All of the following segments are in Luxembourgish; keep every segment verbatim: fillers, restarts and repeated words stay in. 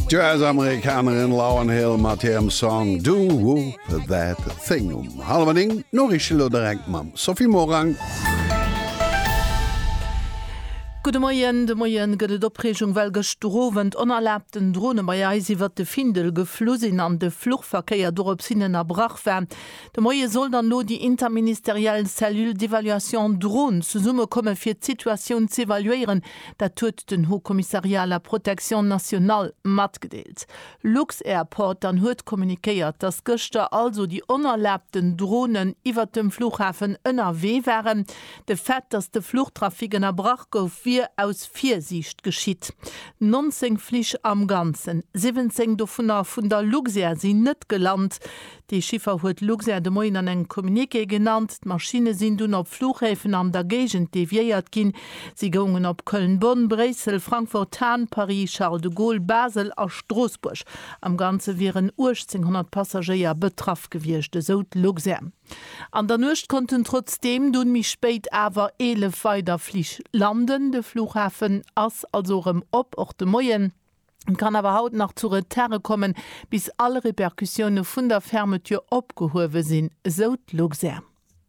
Jazz-Amerikanerin Lauren Hill mat ihrem Song Do Whoop That Thing um. Halverding Norichelo direkt mam Sophie Morang. Gute Morgen, de Morgen gëtt d'Opregung well gestrowen onerlaubten Drone bei Eisi wat de Findel geflusinn an de Fluchverkeier dorop sinnen erbrach wär. De Moie soll dann no die interministeriellen Cellule d'Evaluation Drohnen zu Summe komme fir d'Situation zu evaluieren, dat huet den Hochkommissarialer Protection National mat gedeelt. Lux Airport dann huet kommunikéiert, dass Göster also die onerlaubten Drohnen iwwer dem Flughafen ënner weh wären. De Fett, dass de Fluchttrafiken erbrach gouf wie aus Viersicht geschiet. neunzehn Flich am ganzen, siebzehn davon von der Luxair sind net gelandet. Die Schiffer huet Luxair de Moin an eng Kommuniké genannt. Die Maschine sind nun op Flughäfen an der Gegend deviiert gin. Sie gingen op Köln, Bonn, Bresel, Frankfurt, Hahn, Paris, Charles de Gaulle, Basel a Straßburg. Am ganze wären achtzehn Passagier betraff gewirchte so Luxair. An der Nucht konnten trotzdem dun mich spät awer ele Feiderflich landen. De Flughafen ass also rem op och de Moien kann aber haut nach zu Reterre kommen, bis alle Reperkussionen vun der Fermetür opgehowe sinn, so Luxair.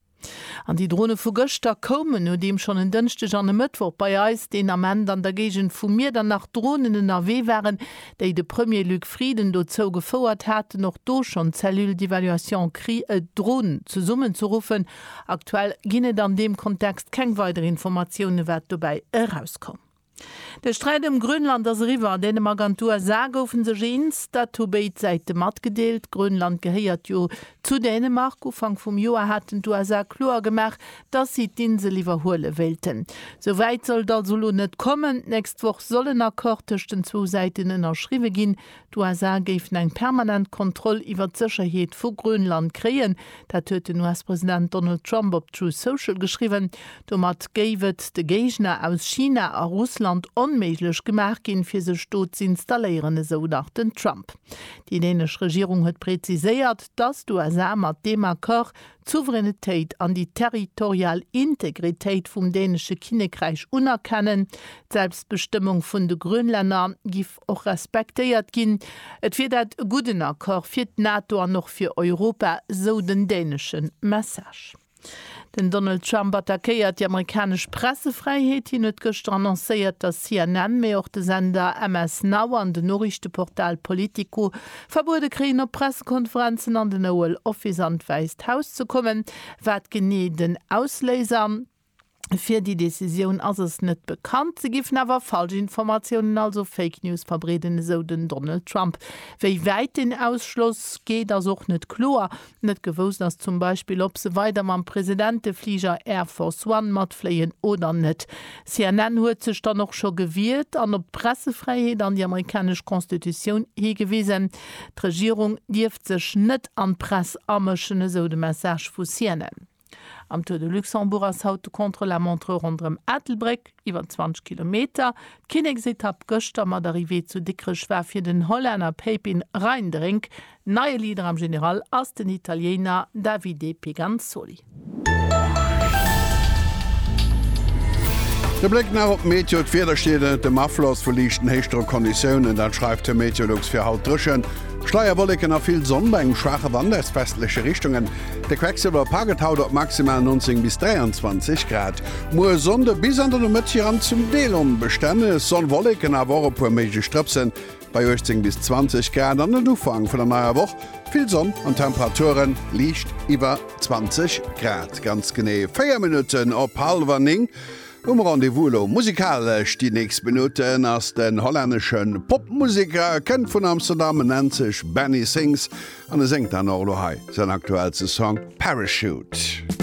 An die Drohne vu Göster kommen, no dem schon en dënchte Janne Mëttwoch bei Eis den Amend an der Gegend vu mir dann nach Drohnen in A W wären, déi de Premier Luc Frieden do zo gefouert hat, noch do schon Cellule d'Evaluation Kri et Drohnen zu summen zu rufen. Aktuell ginne an dem Kontext keng weitere Informationen wat dabei herauskommen. Der Streit im Grönland das River Dänemark an U S A goufen se jeans, dat Tobeit seit mat gedeelt. Grönland geheiert jo zu Dänemark. Ufang vum Joer hat U S A klar gemacht, dass sie d'Insel iwwerhole wählten. Soweit soll dat solo net kommen. Nächst woch sollen Akkord zwischen zwei Seiten erschriwe gin. U S A geif eng permanent Kontroll iwwer d'Sicherheet vu Grönland kreen. Dat huet den U S-Präsident Donald Trump op True Social geschrieben. Domat geiwet de Gegner aus China a Russland onméiglech gemacht gin fir se Sto zu installieren, so nach den Trump. Die dänische Regierung hat präziséiert, dass du as mat dem Akkord Souveränitéit an die territorial Integritéit vum dänesche Kinekreich unerkennen. Selbstbestimmung vun de Grönländer gif och respektéiert gin. Et fir dat guten Akkord fir NATO noch fir Europa, so den dänischen Message. Den Donald Trump attackiert die amerikanische Pressefreiheit. Hin hat gestern annonciert, dass C N N mehr auch der Sender M S Now an den Nachrichtenportal Politico verboten kriegen, auf Pressekonferenzen an den Oval Office an Weißt Haus zu kommen. Was genau den Auslöser für die Decision ist es nicht bekannt. Sie geben aber falsche Informationen, also Fake News verbreiten, so den Donald Trump. Wie weit den Ausschluss geht, das auch nicht klar. Nicht gewusst, dass zum Beispiel, ob sie weiter mit dem Präsidentenflieger Air Force One mitfliegen oder nicht. C N N hat sich dann noch schon gewählt, an der Pressefreiheit an die amerikanische Konstitution hingewiesen. Die Regierung dürfte sich nicht an Presse amischen, so die Message von C N N. Am Tour de Luxembourg as haut de Contre-la-Montre rondrem Ethelbreck, iwwer zwanzig Kilometer. Kinexetap Göster mat d'Arrivée zu dickere schwer fir den Holländer Pepin Reindrink. Neue Lieder am General aus den Italiener Davide Peganzoli. Der Blick nach op Meteo Federstede dem Afflos verlichten hechtere Konditionen, dat schreibt der Meteorologs fir haut drschen. Schleierwolken a viel Sonnenbeng, schwache wandesfestliche Richtungen. Der Quecksilber paget haut op maximal neunzehn bis dreiundzwanzig Grad. Moe Sonde bis an den Mëttieran zum Delum bestände, Sonnenwolken a Woche pu méige Strëpsen bei achtzehn bis zwanzig Grad an den Ufang von der neuer Woche. Viel Sonne und Temperaturen liegt über zwanzig Grad. Ganz genau vier Minuten op halverning. Um Rendezvous musikalisch die nächsten Minuten aus den holländischen Popmusiker kennt von Amsterdam, nennt sich Benny Sings und er singt dann auch sein aktuellster Song Parachute.